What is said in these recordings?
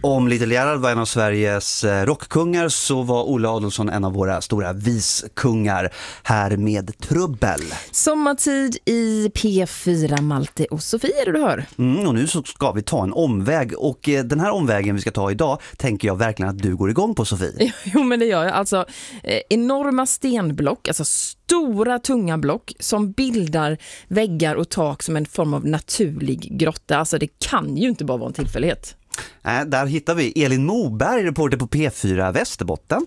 Om Little Gerhard var en av Sveriges rockkungar så var Olle Adolphson en av våra stora viskungar, här med Trubbel. Sommartid i P4, Malte och Sofie är det du hör. Och nu så ska vi ta en omväg, och den här omvägen vi ska ta idag tänker jag verkligen att du går igång på, Sofie. Jo, men det gör jag. Alltså enorma stenblock, alltså stora tunga block som bildar väggar och tak som en form av naturlig grotta. Alltså det kan ju inte bara vara en tillfällighet. Där hittar vi Elin Moberg, reporter på P4 Västerbotten.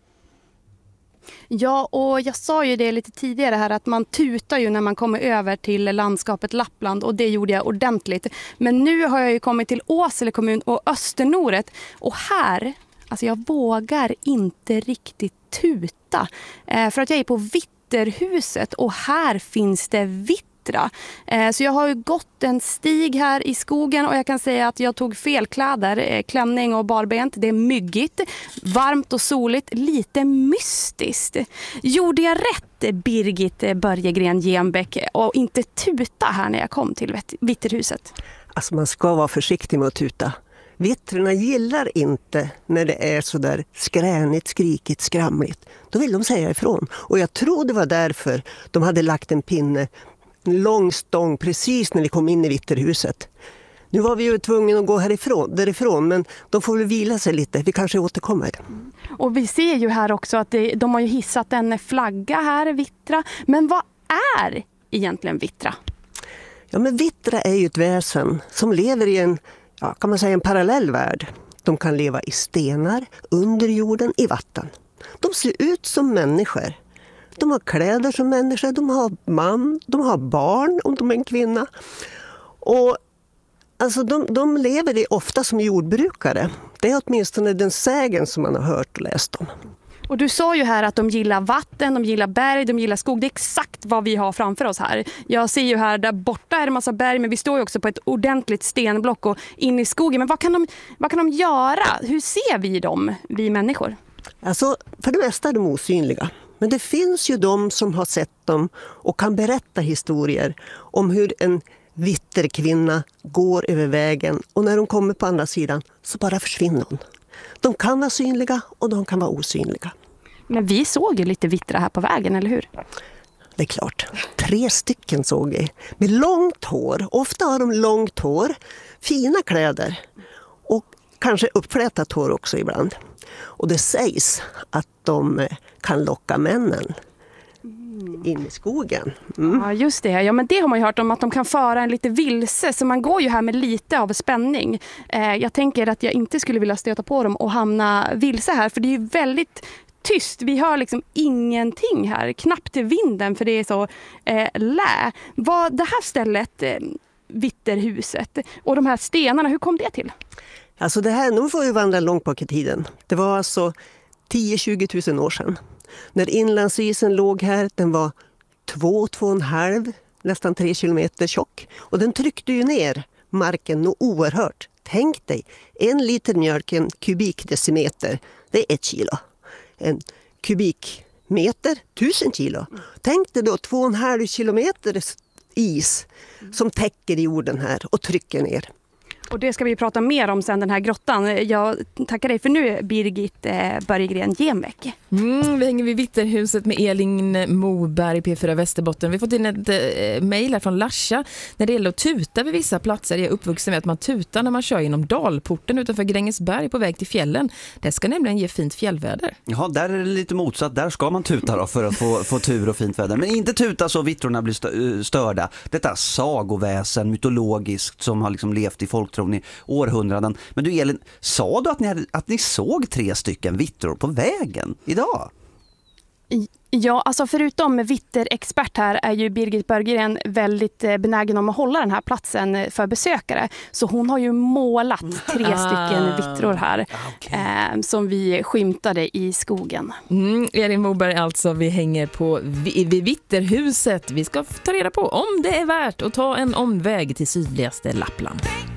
Ja, och jag sa ju det lite tidigare här att man tutar ju när man kommer över till landskapet Lappland, och det gjorde jag ordentligt. Men nu har jag ju kommit till Åsele kommun och Östernoret, och här, alltså jag vågar inte riktigt tuta. För att jag är på Vitterhuset och här finns det vittra. Så jag har ju gått en stig här i skogen och jag kan säga att jag tog fel kläder, klänning och barbent. Det är myggigt, varmt och soligt, lite mystiskt. Gjorde jag rätt, Birgit Börjegren Genbäck, och inte tuta här när jag kom till Vitterhuset? Alltså man ska vara försiktig med att tuta. Vittrarna gillar inte när det är så där skränigt, skrikigt, skramligt. Då vill de säga ifrån. Och jag tror det var därför de hade lagt en pinne, en lång stång, precis när vi kom in i Vitterhuset. Nu var vi ju tvungna att gå därifrån, men de får väl vila sig lite. Vi kanske återkommer. Och vi ser ju här också att de har ju hissat en flagga här, Vittra. Men vad är egentligen Vittra? Ja, men Vittra är ju ett väsen som lever i en, kan man säga, en parallell värld. De kan leva i stenar, under jorden, i vatten. De ser ut som människor. De har kläder som människor, de har man, de har barn om de är en kvinna. Och alltså de lever ofta som jordbrukare. Det är åtminstone den sägen som man har hört och läst om. Och du sa ju här att de gillar vatten, de gillar berg, de gillar skog. Det är exakt vad vi har framför oss här. Jag ser ju här, där borta är det en massa berg, men vi står ju också på ett ordentligt stenblock och in i skogen. Men vad kan de göra? Hur ser vi dem, vi människor? Alltså, för det mesta är de osynliga. Men det finns ju de som har sett dem och kan berätta historier om hur en vitterkvinna går över vägen, och när de kommer på andra sidan så bara försvinner hon. De kan vara synliga och de kan vara osynliga. Men vi såg ju lite vittra här på vägen, eller hur? Det är klart. 3 stycken såg vi. Med långt hår. Ofta har de långt hår, fina kläder och kanske uppflätat hår också ibland. Och det sägs att de kan locka männen in i skogen. Ja, just det. Ja, men det har man ju hört om, att de kan föra en lite vilse. Så man går ju här med lite av spänning. Jag tänker att jag inte skulle vilja stöta på dem och hamna vilse här. För det är ju väldigt tyst. Vi hör liksom ingenting här. Knappt till vinden, för det är så lä. Vad det här stället, Vitterhuset, och de här stenarna, hur kom det till? Alltså det här, nu får vi vandra långt bak i tiden. Det var alltså 10-20 000 år sedan. När inlandsisen låg här, den var 2,5, nästan 3 kilometer tjock. Och den tryckte ju ner marken nog oerhört. Tänk dig, 1 liter mjölk, en kubikdecimeter, det är 1 kilo. En kubikmeter, 1000 kilo. Tänk dig då 2,5 kilometer is som täcker jorden här och trycker ner. Och det ska vi prata mer om sen, den här grottan. Jag tackar dig för nu, Birgit Börjegren Genbäck. Vi hänger vid Vitterhuset med Elin Moberg, P4 Västerbotten. Vi har fått in ett mejl här från Larsa. När det gäller att tuta vid vissa platser, jag är uppvuxen med att man tutar när man kör genom Dalporten utanför Grängesberg på väg till fjällen. Det ska nämligen ge fint fjällväder. Ja, där är det lite motsatt. Där ska man tuta då för att få tur och fint väder. Men inte tuta så vittrorna blir störda. Detta sagoväsen, mytologiskt, som har liksom levt i folktron i århundraden. Men du Elin, sa du att ni såg 3 stycken vittror på vägen idag? Ja, alltså förutom vitterexpert här är ju Birgit Börgren väldigt benägen om att hålla den här platsen för besökare. Så hon har ju målat 3 stycken vittror här som vi skymtade i skogen. Elin Moberg alltså, vi hänger på vid Vitterhuset. Vi ska ta reda på om det är värt att ta en omväg till sydligaste Lappland.